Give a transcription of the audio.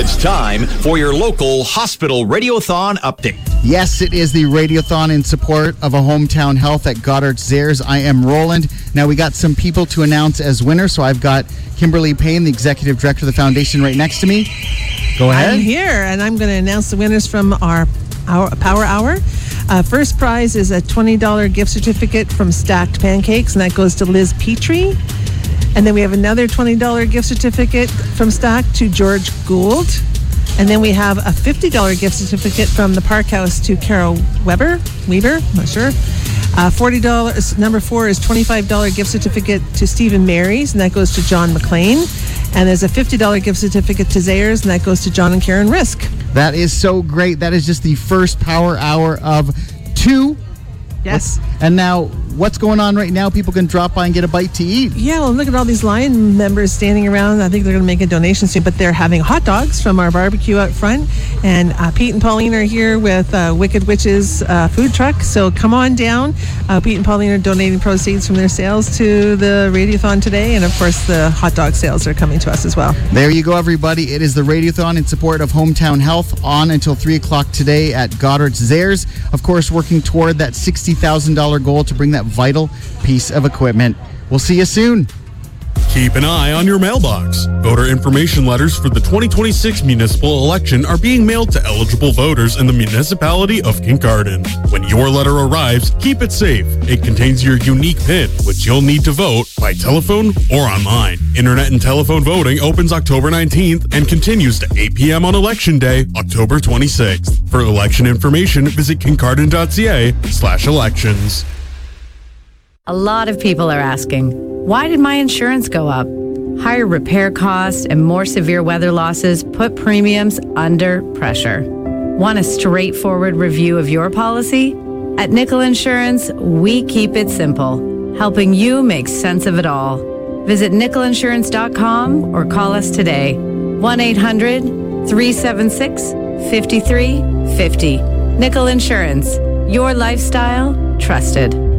It's time for your local hospital radiothon update. Yes, it is the radiothon in support of a hometown health at Goddard Zehrs. I am Roland. Now, we got some people to announce as winners, so I've got Kimberly Payne, the executive director of the foundation, right next to me. Go ahead. I'm here, and I'm going to announce the winners from our Power Hour. First prize is a $20 gift certificate from Stacked Pancakes, and that goes to Liz Petrie. And then we have another $20 gift certificate from Stacked to George Gould. And then we have a $50 gift certificate from the Park House to Carol Weber, not sure. $40, number 4 is $25 gift certificate to Stephen Marys, and that goes to John McLean. And there's a $50 gift certificate to Zehrs, and that goes to John and Karen Risk. That is so great. That is just the first Power Hour of 2. Yes. And now, what's going on right now? People can drop by and get a bite to eat. Yeah, well, look at all these Lion members standing around. I think they're going to make a donation soon, but they're having hot dogs from our barbecue out front. And Pete and Pauline are here with Wicked Witches food truck. So come on down. Pete and Pauline are donating proceeds from their sales to the Radiothon today. And, of course, the hot dog sales are coming to us as well. There you go, everybody. It is the Radiothon in support of Hometown Health on until 3 o'clock today at Goddard Zehrs. Of course, working toward that $60,000 goal to bring that vital piece of equipment. We'll see you soon. Keep an eye on your mailbox. Voter information letters for the 2026 municipal election are being mailed to eligible voters in the municipality of Kincardine. When your letter arrives, keep it safe. It contains your unique PIN, which you'll need to vote by telephone or online. Internet and telephone voting opens October 19th and continues to 8 p.m. on Election Day, October 26th. For election information, visit kincardine.ca/elections. A lot of people are asking, why did my insurance go up? Higher repair costs and more severe weather losses put premiums under pressure. Want a straightforward review of your policy? At Nickel Insurance, we keep it simple, helping you make sense of it all. Visit nickelinsurance.com or call us today. 1-800-376-5350. Nickel Insurance, your lifestyle trusted.